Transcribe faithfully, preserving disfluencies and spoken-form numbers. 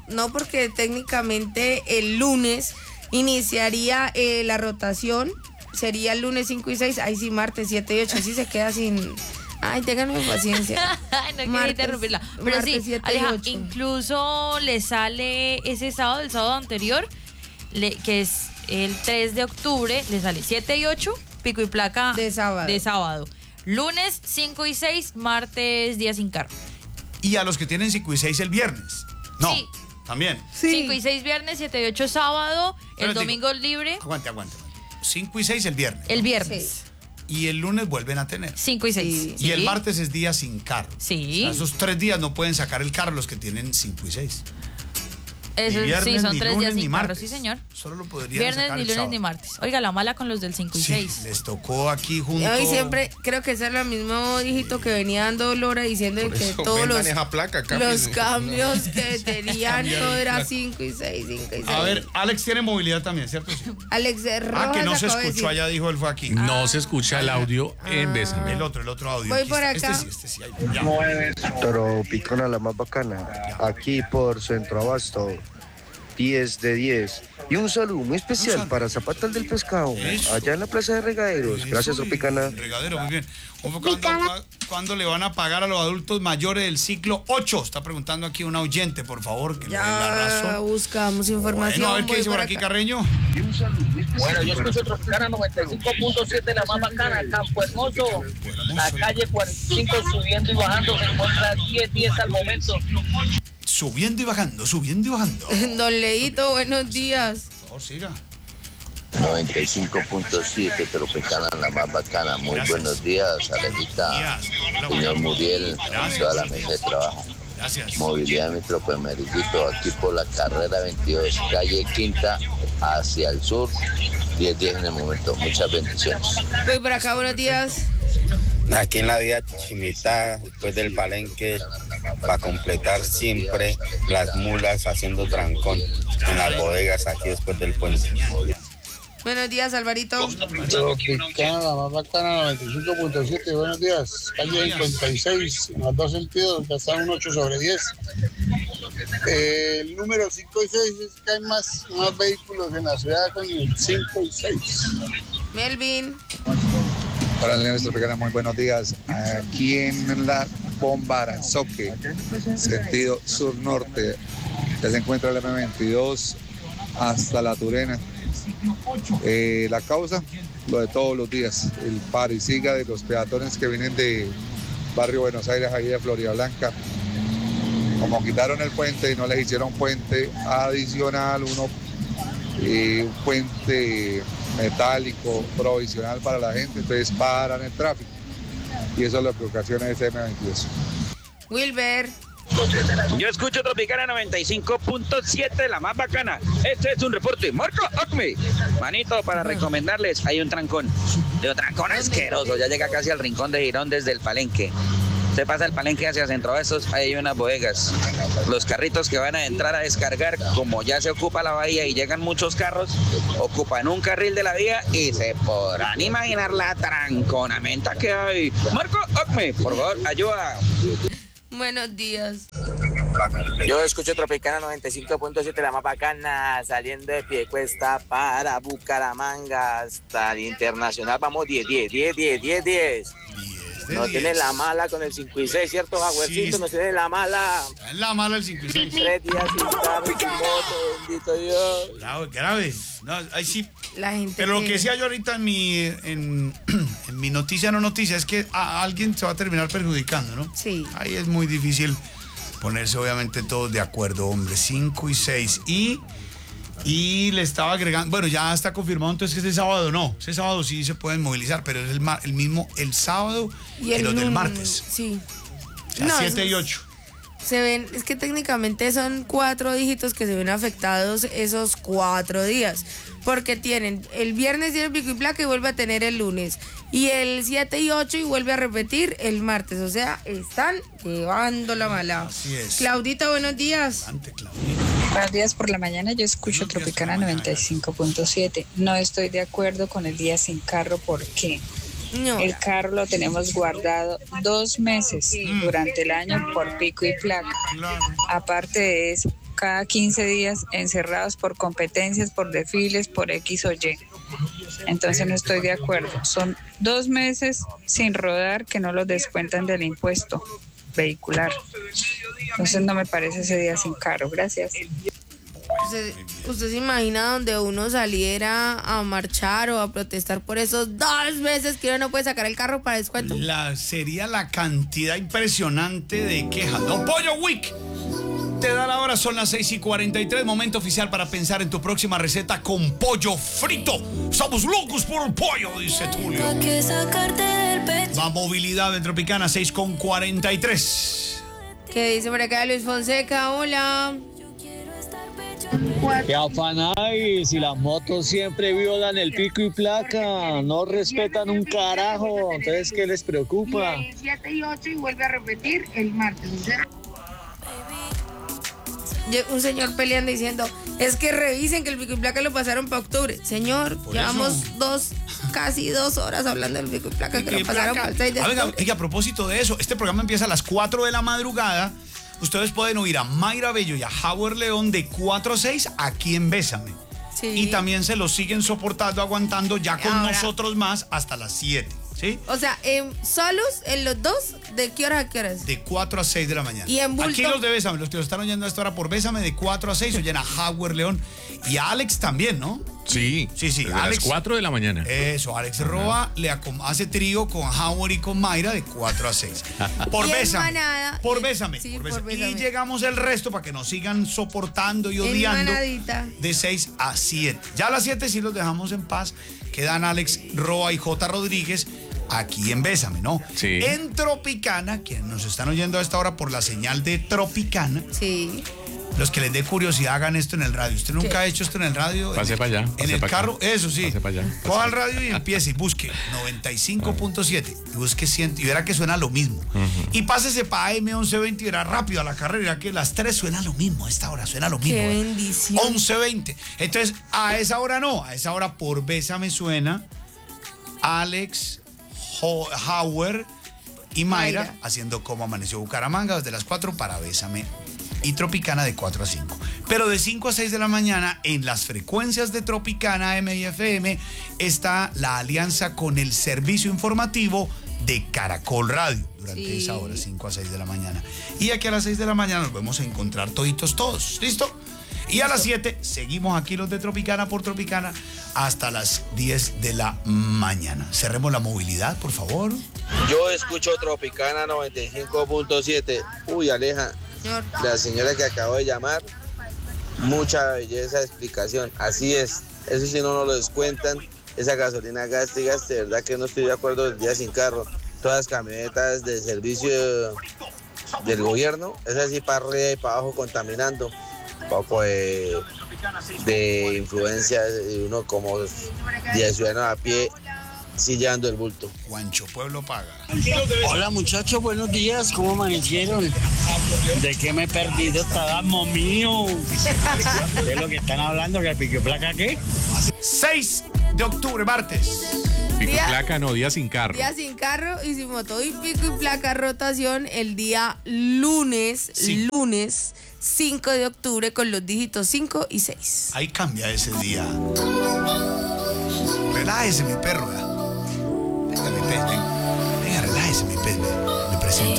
no, porque técnicamente el lunes iniciaría eh, la rotación, sería el lunes cinco y seis, ahí sí martes siete y ocho, así se queda sin... Ay, ténganme paciencia. no quiero interrumpirla. Pero sí, Aleja, incluso le sale ese sábado, el sábado anterior, le, que es el tres de octubre, le sale siete y ocho, pico y placa de sábado. De sábado. Lunes cinco y seis, martes día sin carro. Y a los que tienen cinco y seis el viernes. No, sí. También. Sí. cinco y seis viernes, siete y ocho sábado, el Pero domingo digo, libre. Aguante, aguante. cinco y seis el viernes. El viernes. Sí. Y el lunes vuelven a tener. cinco y seis. Sí. Y el martes es día sin carro. Sí. O sea, esos tres días no pueden sacar el carro los que tienen cinco y seis. Eso, viernes, sí, son tres lunes, días sin carro, sí señor. Solo lo podrían Viernes, sacar ni el lunes, sábado. ni martes. Oiga, la mala con los del cinco y seis. Sí, les tocó aquí junto. Y siempre, creo que ese es el mismo dígito que venía dando Lora diciendo Por que eso, todos los, placa, los cambios no. que tenían todo era cinco y seis, cinco y seis. A ver, Alex tiene movilidad también, ¿cierto? Sí. Alex de Rojas. Ah, que no se escuchó allá, dijo él fue aquí. No ah. se escucha el audio ah. en Bésame. El otro, el otro audio. Voy aquí por está. acá. Este sí, este sí. Ya. Tropicana, la más bacana. Aquí por Centro Abasto. diez de diez. Y un saludo muy especial para Zapata del Pescado, Eso. allá en la Plaza de Regaderos. Eso. Gracias, Tropicana. Regadero, muy bien. ¿Cuándo, ¿Cuándo le van a pagar a los adultos mayores del ciclo ocho? Está preguntando aquí un oyente, por favor, que ya le den la razón. buscamos información. Bueno, a ver qué dice por aquí, Carreño. Bueno, yo escucho Tropicana noventa y cinco punto siete, la más bacana, Campo Hermoso, la calle cuarenta y cinco, subiendo y bajando, se encuentra diez diez al momento. Subiendo y bajando, subiendo y bajando. Don Leito, buenos días. Por favor, siga. noventa y cinco punto siete, Tropicana, la más bacana. Muy Gracias. Buenos días, Alejita, señor Muriel, y toda la mesa de trabajo. Gracias. Movilidad Metropemericito, aquí por la carrera veintidós, calle Quinta, hacia el sur, diez diez en el momento. Muchas bendiciones. Voy por acá, buenos días. Aquí en la vía Chimita, después del Palenque, para completar siempre las mulas haciendo trancón en las bodegas aquí después del puente. Buenos días, Alvarito. Tropicana, la más bacana, noventa y cinco punto siete. Buenos días. Calle cincuenta y seis, en los dos sentidos, ya está un ocho sobre diez. Eh, el número cinco y seis es que hay más, más vehículos en la ciudad con el cinco y seis. Melvin. Para el Tropicana, muy buenos días. Aquí en la Bomba Aranzoque, sentido sur-norte, ya se encuentra el eme veintidós hasta La Turena. Eh, la causa, lo de todos los días, el par y siga de los peatones que vienen de Barrio Buenos Aires, ahí de Florida Blanca. Como quitaron el puente y no les hicieron puente adicional, uno eh, un puente metálico provisional para la gente, entonces paran el tráfico y eso es lo que ocasiona ese eme veintidós. Wilber. Yo escucho Tropicana noventa y cinco punto siete, la más bacana. Este es un reporte, Marco Acme. Manito, para recomendarles, hay un trancón. De un trancón asqueroso, ya llega casi al rincón de Girón desde el Palenque. Se pasa el Palenque hacia Centro Estos, hay unas bodegas. Los carritos que van a entrar a descargar, como ya se ocupa la bahía y llegan muchos carros, ocupan un carril de la vía y se podrán imaginar la tranconamenta que hay. Marco Acme, por favor, ayuda. Buenos días. Yo escucho Tropicana noventa y cinco punto siete, la más bacana, saliendo de Piedecuesta para Bucaramanga hasta el Internacional. Vamos diez diez, diez diez, diez diez. No tiene la mala con el cinco y seis, ¿cierto, Jaguercito? Sí. No tiene la mala. Es la mala el cinco y seis. Tres días sin carro, sin moto, bendito Dios. Grave, grave. No, ahí sí. La gente Pero que... lo que decía yo ahorita en mi, en, en mi noticia no noticia es que a alguien se va a terminar perjudicando, ¿no? Sí. Ahí es muy difícil ponerse obviamente todos de acuerdo, hombre. cinco y seis. Y, y le estaba agregando, bueno, ya está confirmado entonces que este sábado no. Ese sábado sí se pueden movilizar, pero es el, el mismo el sábado y el, los del martes. Sí. O sea, no, siete y ocho. Se ven, es que técnicamente son cuatro dígitos que se ven afectados esos cuatro días. Porque tienen el viernes tiene pico y placa y vuelve a tener el lunes. Y el siete y ocho y vuelve a repetir el martes. O sea, están llevando la mala. Así es. Claudita, buenos días. Adelante, Claudita. Buenos días por la mañana, yo escucho Tropicana noventa y cinco punto siete. No estoy de acuerdo con el día sin carro, ¿por qué? No. El carro lo tenemos guardado dos meses mm. durante el año por pico y placa. Claro. Aparte de eso, cada quince días encerrados por competencias, por desfiles, por X o Y. Entonces no estoy de acuerdo. Son dos meses sin rodar que no los descuentan del impuesto vehicular. Entonces no me parece ese día sin carro. Gracias. ¿Usted, usted se imagina donde uno saliera a marchar o a protestar por esos dos meses que uno no puede sacar el carro para descuento? La, sería la cantidad impresionante de quejas. Don Pollo Week te da la hora, son las seis y cuarenta y tres, momento oficial para pensar en tu próxima receta con pollo frito. Estamos locos por el pollo, dice Tulio. La movilidad de Tropicana, seis con cuarenta y tres. ¿Qué dice por acá Luis Fonseca? Hola. Qué afanáis, si las motos siempre violan el pico y placa, no respetan un carajo, entonces ¿qué les preocupa? siete y ocho y vuelve a repetir el martes. Un señor peleando diciendo, es que revisen que el pico y placa lo pasaron para octubre. Señor, por llevamos eso. dos, casi dos horas hablando del pico y placa que lo pasaron para el seis de octubre. Oiga, a propósito de eso, este programa empieza a las cuatro de la madrugada. Ustedes pueden oír a Mayra Bello y a Howard León de cuatro a seis aquí en Bésame. Sí. Y también se los siguen soportando, aguantando ya con Ahora. nosotros más hasta las siete. ¿Sí? O sea, en solos, en los dos, ¿de qué hora a qué horas? De cuatro a seis de la mañana. Y en bulto. Aquí los de Bésame, los que lo están oyendo a esta hora por Bésame, de cuatro a seis, oyen a Howard León y a Alex también, ¿no? Sí, sí, sí. A las cuatro de la mañana. Eso, Alex Roa le hace trío con Howard y con Mayra de cuatro a seis. Por y Bésame. Manada, por Bésame. Sí, por Bésame. Por Bésame. Y llegamos el resto para que nos sigan soportando y odiando. De seis a siete. Ya a las siete sí los dejamos en paz. Quedan Alex Roa y J. Rodríguez aquí en Bésame, ¿no? Sí. En Tropicana, quienes nos están oyendo a esta hora por la señal de Tropicana. Sí. Los que les dé curiosidad hagan esto en el radio. ¿Usted nunca ¿Qué? ha hecho esto en el radio? Pase para allá. En el carro, acá. Eso sí. Pase para allá. Coja el radio y empiece y busque noventa y cinco punto siete y busque cien y verá que suena lo mismo. Uh-huh. Y pásese para A M once veinte y verá rápido a la carrera que las tres suena lo mismo. A esta hora suena lo mismo. Qué bendición. once veinte. Entonces, a esa hora no. A esa hora por Bésame suena Alex, Howard y Mayra, Mayra haciendo Como Amaneció Bucaramanga desde las cuatro para Bésame y Tropicana de cuatro a cinco. Pero de cinco a seis de la mañana en las frecuencias de Tropicana M y F M está la alianza con el servicio informativo de Caracol Radio durante sí. esa hora, cinco a seis de la mañana. Y aquí a las seis de la mañana nos vamos a encontrar toditos todos. ¿Listo? Y a las siete seguimos aquí los de Tropicana por Tropicana hasta las diez de la mañana. Cerremos la movilidad, por favor. Yo escucho Tropicana noventa y cinco punto siete. Uy, Aleja, la señora que acabo de llamar, mucha belleza de explicación. Así es, eso si no nos lo descuentan, esa gasolina gaste y gaste. De verdad que no estoy de acuerdo del día sin carro. Todas las camionetas de servicio del gobierno, es así para arriba y para abajo contaminando. Un poco de, de influencia de uno como de ciudadano a pie, sillando el bulto. Juancho Pueblo paga. Hola muchachos, buenos días, ¿cómo amanecieron? ¿De qué me he perdido? Estábamos mío. ¿De lo que están hablando? ¿Que el pico y placa qué? seis de octubre, martes. Pico y placa no, día sin carro. Día sin carro y sin moto y pico y placa rotación el día lunes, sí. lunes cinco de octubre con los dígitos cinco y seis. Ahí cambia ese día. Relájese mi perro, ¿verdad? Venga, mi pez, venga. Venga, relájese mi pez, me, me presento